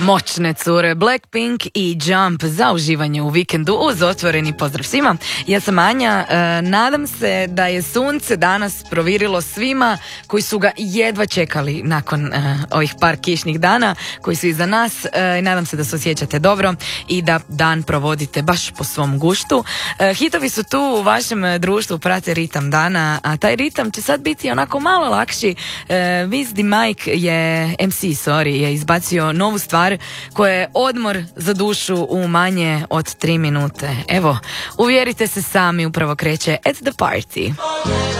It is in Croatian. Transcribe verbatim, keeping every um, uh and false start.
Moćne cure Blackpink i Jump za uživanje u vikendu uz otvoreni pozdrav svima. Ja sam Anja, e, nadam se da je sunce danas provirilo svima koji su ga jedva čekali nakon e, ovih par kišnih dana koji su iza nas. E, nadam se da se osjećate dobro i da dan provodite baš po svom guštu. E, hitovi su tu u vašem društvu, prate ritam dana, a taj ritam će sad biti onako malo lakši. E, Wiz the Mike je, em si, sorry, je izbacio novu stvar koja je odmor za dušu u manje od tri minute. Evo, uvjerite se sami, upravo kreće At the Party.